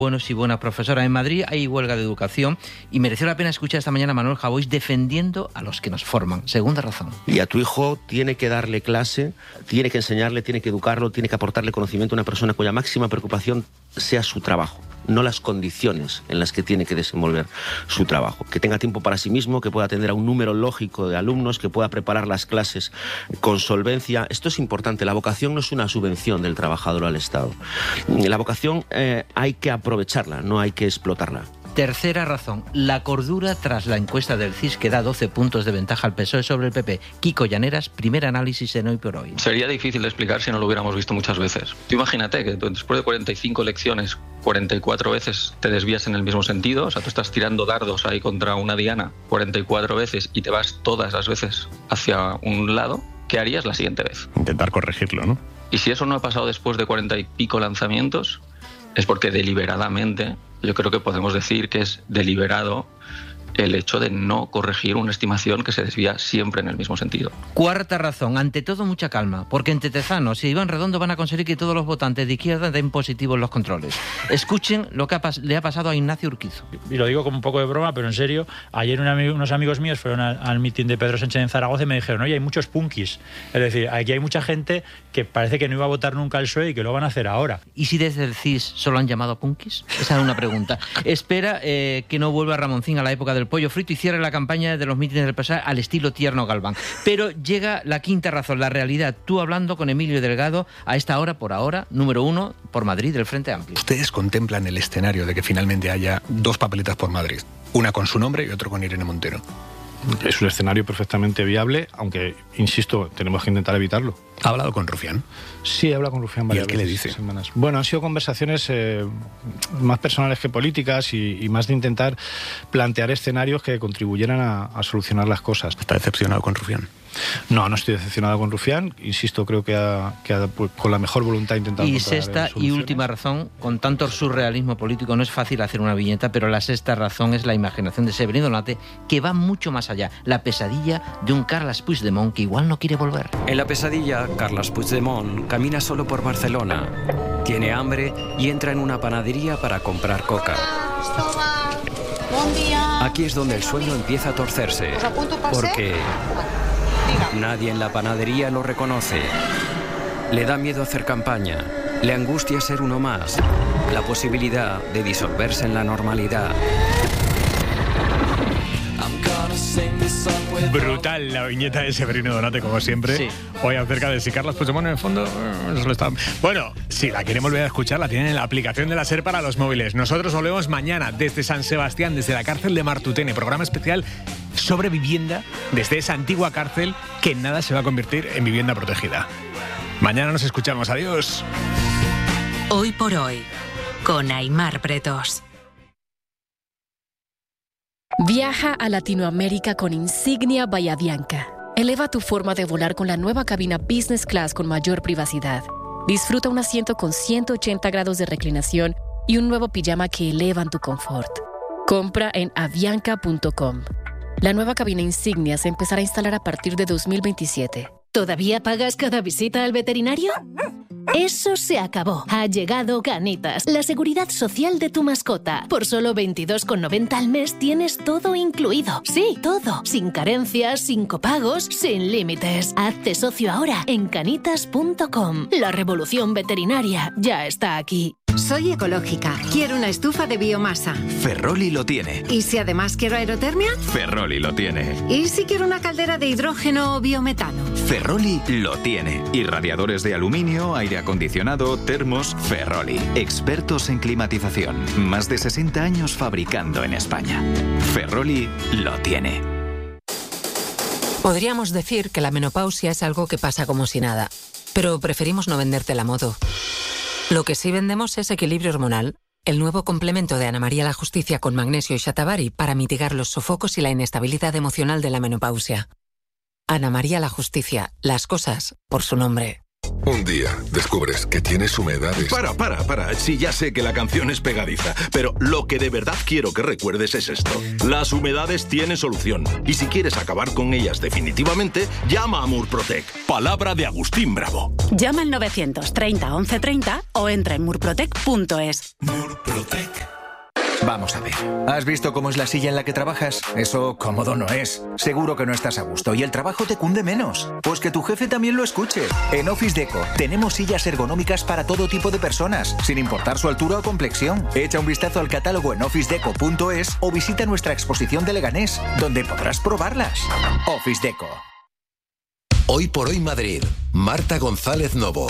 Buenos y buenas, profesora. En Madrid hay huelga de educación y mereció la pena escuchar esta mañana a Manuel Javois defendiendo a los que nos forman. Segunda razón. Y a tu hijo tiene que darle clase, tiene que enseñarle, tiene que educarlo, tiene que aportarle conocimiento a una persona cuya máxima preocupación sea su trabajo, no las condiciones en las que tiene que desenvolver su trabajo. Que tenga tiempo para sí mismo, que pueda atender a un número lógico de alumnos, que pueda preparar las clases con solvencia. Esto es importante. La vocación no es una subvención del trabajador al Estado. La vocación hay que aprovecharla, no hay que explotarla. Tercera razón, la cordura tras la encuesta del CIS que da 12 puntos de ventaja al PSOE sobre el PP. Kiko Llaneras, primer análisis en Hoy por Hoy. Sería difícil de explicar si no lo hubiéramos visto muchas veces. Tú imagínate que después de 45 elecciones, 44 veces te desvías en el mismo sentido. O sea, tú estás tirando dardos ahí contra una diana 44 veces y te vas todas las veces hacia un lado. ¿Qué harías la siguiente vez? Intentar corregirlo, ¿no? Y si eso no ha pasado después de 40 y pico lanzamientos, es porque deliberadamente, yo creo que podemos decir que es deliberado el hecho de no corregir una estimación que se desvía siempre en el mismo sentido. Cuarta razón, ante todo mucha calma, porque entre Tezanos y Iván Redondo van a conseguir que todos los votantes de izquierda den positivo en los controles. Escuchen lo que le ha pasado a Ignacio Urquizo. Y lo digo como un poco de broma, pero en serio, ayer unos amigos míos fueron al mitin de Pedro Sánchez en Zaragoza y me dijeron, oye, hay muchos punkis. Es decir, aquí hay mucha gente que parece que no iba a votar nunca al PSOE y que lo van a hacer ahora. ¿Y si desde el CIS solo han llamado punkis? Esa es una pregunta. Espera que no vuelva Ramoncín a la época del pollo frito y cierre la campaña de los mítines del PSOE al estilo Tierno Galván. Pero llega la quinta razón, la realidad. Tú hablando con Emilio Delgado a esta hora, por ahora, número 1 por Madrid del Frente Amplio. ¿Ustedes contemplan el escenario de que finalmente haya dos papeletas por Madrid? Una con su nombre y otra con Irene Montero. Es un escenario perfectamente viable, aunque, insisto, tenemos que intentar evitarlo. ¿Ha hablado con Rufián? Sí, he hablado con Rufián varias veces. ¿Y qué le dice? Semanas. Bueno, han sido conversaciones más personales que políticas y más de intentar plantear escenarios que contribuyeran a solucionar las cosas. ¿Está decepcionado con Rufián? No, no estoy decepcionado con Rufián. Insisto, creo que ha pues, con la mejor voluntad intentado Y encontrar sexta y soluciones. última razón, con tanto surrealismo político no es fácil hacer una viñeta, pero la sexta razón es la imaginación de Severino Donate, que va mucho más allá. La pesadilla de un Carles Puigdemont que igual no quiere volver. En la pesadilla, Carles Puigdemont camina solo por Barcelona. Tiene hambre y entra en una panadería para comprar coca. Aquí es donde el sueño empieza a torcerse, porque nadie en la panadería lo reconoce. Le da miedo hacer campaña, le angustia ser uno más, la posibilidad de disolverse en la normalidad. Brutal la viñeta de Severino Donate, como siempre. Sí. Hoy acerca de si Carles Puigdemont en el fondo solo está... Bueno, si la quieren volver a escuchar, la tienen en la aplicación de la SER para los móviles. Nosotros volvemos mañana desde San Sebastián, desde la cárcel de Martutene, programa especial sobre vivienda desde esa antigua cárcel que en nada se va a convertir en vivienda protegida. Mañana nos escuchamos. Adiós. Hoy por Hoy, con Aimar Pretos. Viaja a Latinoamérica con Insignia Bahía Bianca. Eleva tu forma de volar con la nueva cabina Business Class con mayor privacidad. Disfruta un asiento con 180 grados de reclinación y un nuevo pijama que elevan tu confort. Compra en avianca.com. La nueva cabina Insignia se empezará a instalar a partir de 2027. ¿Todavía pagas cada visita al veterinario? Eso se acabó. Ha llegado Canitas, la seguridad social de tu mascota. Por solo 22,90 al mes tienes todo incluido. Sí, todo. Sin carencias, sin copagos, sin límites. Hazte socio ahora en canitas.com. La revolución veterinaria ya está aquí. Soy ecológica. Quiero una estufa de biomasa. Ferroli lo tiene. ¿Y si además quiero aerotermia? Ferroli lo tiene. ¿Y si quiero una caldera de hidrógeno o biometano? Ferroli lo tiene. Y radiadores de aluminio, aire acondicionado, termos, Ferroli. Expertos en climatización. Más de 60 años fabricando en España. Ferroli lo tiene. Podríamos decir que la menopausia es algo que pasa como si nada, pero preferimos no venderte la moto. Lo que sí vendemos es Equilibrio Hormonal, el nuevo complemento de Ana María la Justicia con magnesio y shatavari para mitigar los sofocos y la inestabilidad emocional de la menopausia. Ana María la Justicia, las cosas por su nombre. Un día descubres que tienes humedades. Para. Sí, ya sé que la canción es pegadiza, pero lo que de verdad quiero que recuerdes es esto. Las humedades tienen solución. Y si quieres acabar con ellas definitivamente, llama a Murprotec. Palabra de Agustín Bravo. Llama al 930 1130 o entra en murprotec.es. Murprotec. Vamos a ver. ¿Has visto cómo es la silla en la que trabajas? Eso cómodo no es. Seguro que no estás a gusto y el trabajo te cunde menos. Pues que tu jefe también lo escuche. En Office Deco tenemos sillas ergonómicas para todo tipo de personas, sin importar su altura o complexión. Echa un vistazo al catálogo en officedeco.es o visita nuestra exposición de Leganés, donde podrás probarlas. Office Deco. Hoy por hoy Madrid. Marta González Novo.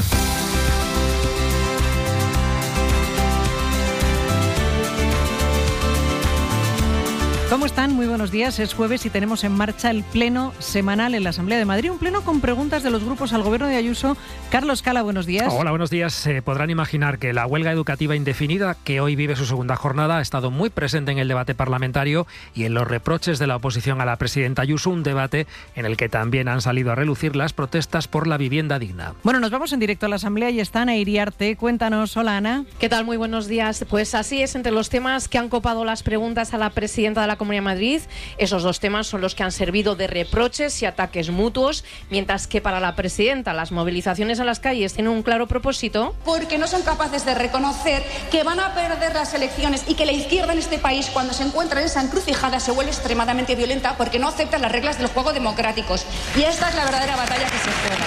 ¿Cómo están? Muy buenos días. Es jueves y tenemos en marcha el pleno semanal en la Asamblea de Madrid. Un pleno con preguntas de los grupos al gobierno de Ayuso. Carlos Cala, buenos días. Hola, buenos días. Se podrán imaginar que la huelga educativa indefinida, que hoy vive su segunda jornada, ha estado muy presente en el debate parlamentario y en los reproches de la oposición a la presidenta Ayuso, un debate en el que también han salido a relucir las protestas por la vivienda digna. Bueno, nos vamos en directo a la Asamblea y está Ana Iriarte. Cuéntanos. Hola, Ana. ¿Qué tal? Muy buenos días. Pues así es, entre los temas que han copado las preguntas a la presidenta de la Comunidad de Madrid, esos dos temas son los que han servido de reproches y ataques mutuos, mientras que para la presidenta las movilizaciones en las calles tienen un claro propósito. Porque no son capaces de reconocer que van a perder las elecciones y que la izquierda en este país, cuando se encuentra en esa encrucijada, se vuelve extremadamente violenta porque no acepta las reglas del juego democráticos. Y esta es la verdadera batalla que se juega.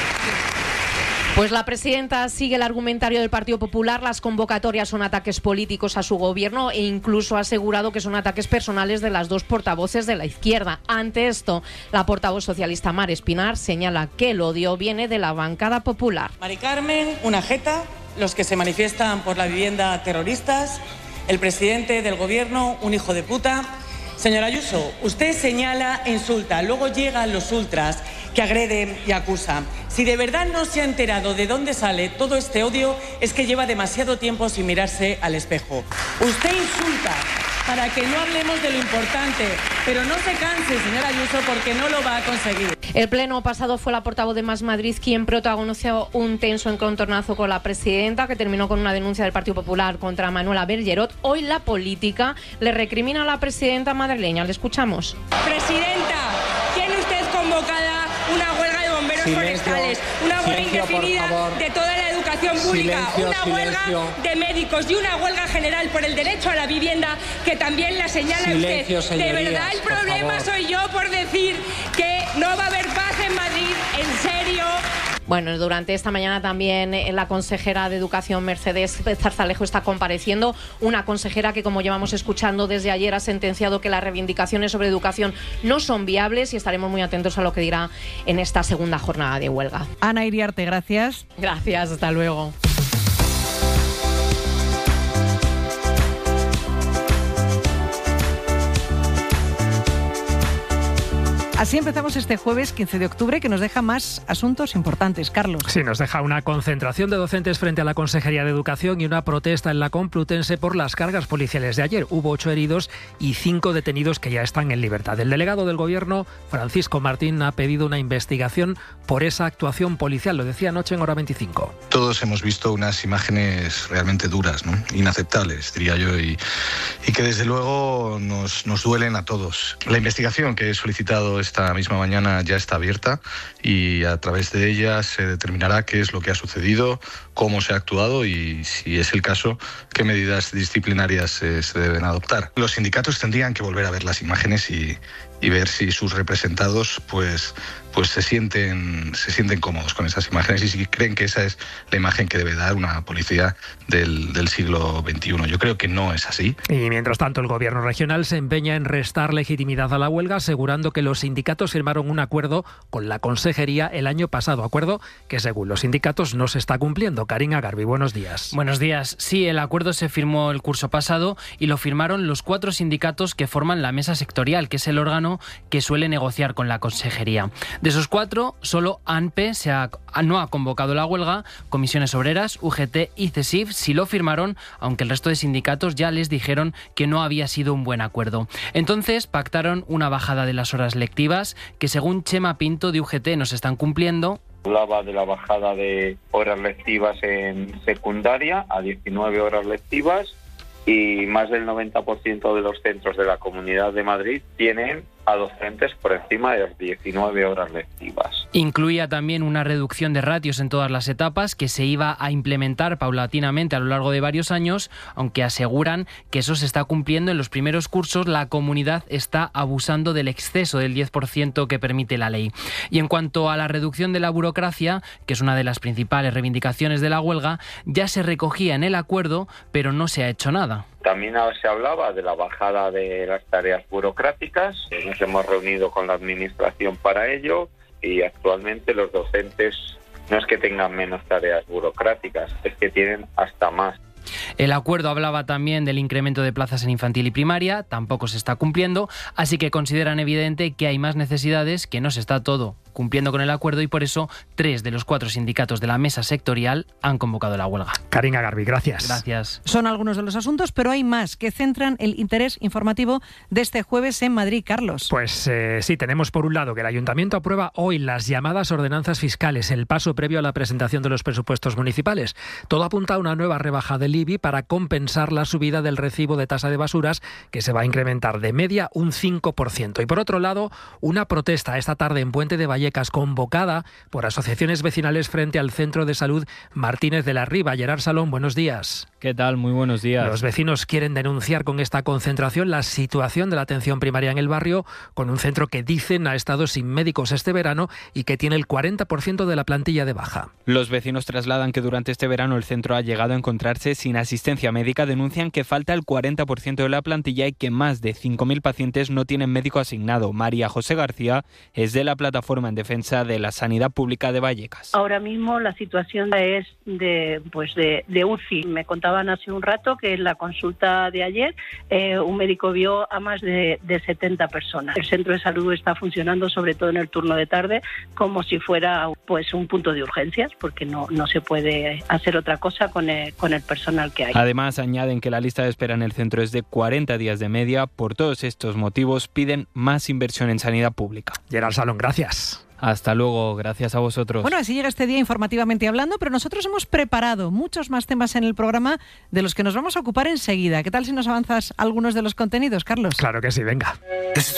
Pues la presidenta sigue el argumentario del Partido Popular. Las convocatorias son ataques políticos a su gobierno e incluso ha asegurado que son ataques personales de las dos portavoces de la izquierda. Ante esto, la portavoz socialista Mar Espinar señala que el odio viene de la bancada popular. Mari Carmen, una jeta, los que se manifiestan por la vivienda terroristas, el presidente del gobierno, un hijo de puta. Señora Ayuso, usted señala e insulta, luego llegan los ultras que agreden y acusan. Si de verdad no se ha enterado de dónde sale todo este odio, es que lleva demasiado tiempo sin mirarse al espejo. Usted insulta para que no hablemos de lo importante, pero no se canse, señora Ayuso, porque no lo va a conseguir. El pleno pasado fue la portavoz de Más Madrid quien protagonizó un tenso encontronazo con la presidenta, que terminó con una denuncia del Partido Popular contra Manuela Bergerot. Hoy la política le recrimina a la presidenta madrileña. Le escuchamos. Presidenta, ¿tiene usted convocada una huelga de bomberos forestales, una huelga indefinida de toda la educación pública, una huelga de médicos y una huelga general por el derecho a la vivienda que también la señala usted? De verdad el problema soy yo por decir que no va a haber paz en Madrid, en serio. Bueno, durante esta mañana también la consejera de Educación, Mercedes Zarzalejo, está compareciendo. Una consejera que, como llevamos escuchando desde ayer, ha sentenciado que las reivindicaciones sobre educación no son viables y estaremos muy atentos a lo que dirá en esta segunda jornada de huelga. Ana Iriarte, gracias. Gracias, hasta luego. Así empezamos este jueves 15 de octubre, que nos deja más asuntos importantes. Carlos. Sí, nos deja una concentración de docentes frente a la Consejería de Educación y una protesta en la Complutense por las cargas policiales de ayer. Hubo 8 heridos y 5 detenidos que ya están en libertad. El delegado del Gobierno, Francisco Martín, ha pedido una investigación por esa actuación policial. Lo decía anoche en Hora 25. Todos hemos visto unas imágenes realmente duras, ¿no? Inaceptables, diría yo, y que desde luego nos duelen a todos. La investigación que he solicitado esta misma mañana ya está abierta y a través de ella se determinará qué es lo que ha sucedido, cómo se ha actuado y, si es el caso, qué medidas disciplinarias se deben adoptar. Los sindicatos tendrían que volver a ver las imágenes y ver si sus representados pues se sienten cómodos con esas imágenes y si creen que esa es la imagen que debe dar una policía del siglo XXI. Yo creo que no es así. Y mientras tanto, el Gobierno regional se empeña en restar legitimidad a la huelga, asegurando que los sindicatos firmaron un acuerdo con la Consejería el año pasado. Acuerdo que, según los sindicatos, no se está cumpliendo. Karina Garbi, buenos días. Buenos días. Sí, el acuerdo se firmó el curso pasado y lo firmaron los 4 sindicatos que forman la mesa sectorial, que es el órgano que suele negociar con la Consejería. De esos 4, solo ANPE no ha convocado la huelga. Comisiones Obreras, UGT y CESIF sí lo firmaron, aunque el resto de sindicatos ya les dijeron que no había sido un buen acuerdo. Entonces pactaron una bajada de las horas lectivas que, según Chema Pinto de UGT, no se están cumpliendo, Hablaba de la bajada de horas lectivas en secundaria a 19 horas lectivas y más del 90% de los centros de la Comunidad de Madrid tienen a docentes por encima de las 19 horas lectivas. Incluía también una reducción de ratios en todas las etapas que se iba a implementar paulatinamente a lo largo de varios años, aunque aseguran que eso se está cumpliendo en los primeros cursos. La comunidad está abusando del exceso del 10% que permite la ley. Y en cuanto a la reducción de la burocracia, que es una de las principales reivindicaciones de la huelga, ya se recogía en el acuerdo, pero no se ha hecho nada. También se hablaba de la bajada de las tareas burocráticas. Nos hemos reunido con la Administración para ello y actualmente los docentes no es que tengan menos tareas burocráticas, es que tienen hasta más. El acuerdo hablaba también del incremento de plazas en infantil y primaria, tampoco se está cumpliendo, así que consideran evidente que hay más necesidades, que no se está todo cumpliendo con el acuerdo y por eso 3 de los 4 sindicatos de la mesa sectorial han convocado la huelga. Karina Garbi, gracias. Gracias. Son algunos de los asuntos, pero hay más que centran el interés informativo de este jueves en Madrid, Carlos. Pues sí, tenemos por un lado que el Ayuntamiento aprueba hoy las llamadas ordenanzas fiscales, el paso previo a la presentación de los presupuestos municipales. Todo apunta a una nueva rebaja del IBI para compensar la subida del recibo de tasa de basuras, que se va a incrementar de media un 5%. Y por otro lado, una protesta esta tarde en Puente de Vallecas convocada por asociaciones vecinales frente al Centro de Salud Martínez de la Riva. Gerard Salón, buenos días. ¿Qué tal? Muy buenos días. Los vecinos quieren denunciar con esta concentración la situación de la atención primaria en el barrio, con un centro que dicen ha estado sin médicos este verano y que tiene el 40% de la plantilla de baja. Los vecinos trasladan que durante este verano el centro ha llegado a encontrarse sin asistencia médica, denuncian que falta el 40% de la plantilla y que más de 5.000 pacientes no tienen médico asignado. María José García es de la Plataforma en Defensa de la Sanidad Pública de Vallecas. Ahora mismo la situación es de UCI. Me contaban hace un rato que en la consulta de ayer un médico vio a más de 70 personas. El centro de salud está funcionando sobre todo en el turno de tarde como si fuera pues un punto de urgencias, porque no se puede hacer otra cosa con el personal que hay. Además, añaden que la lista de espera en el centro es de 40 días de media. Por todos estos motivos piden más inversión en sanidad pública. Gerard Salón, gracias. Hasta luego, gracias a vosotros. Bueno, así llega este día informativamente hablando, pero nosotros hemos preparado muchos más temas en el programa de los que nos vamos a ocupar enseguida. ¿Qué tal si nos avanzas algunos de los contenidos, Carlos? Claro que sí, venga.